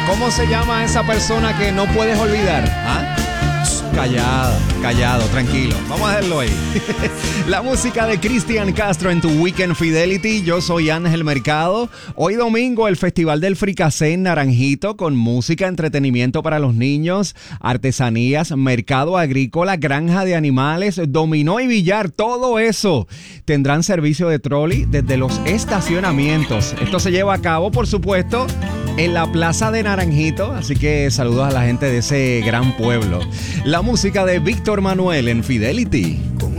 ¿Cómo se llama esa persona que no puedes olvidar? ¿Ah? Callado, tranquilo. Vamos a dejarlo ahí. La música de Cristian Castro en tu Weekend Fidelity. Yo soy Ángel Mercado. Hoy domingo el Festival del Fricasé en Naranjito con música, entretenimiento para los niños, artesanías, mercado agrícola, granja de animales, dominó y billar, todo eso. Tendrán servicio de trolley desde los estacionamientos. Esto se lleva a cabo, por supuesto, en la Plaza de Naranjito, así que saludos a la gente de ese gran pueblo. La música de Víctor Manuel en Fidelity. Con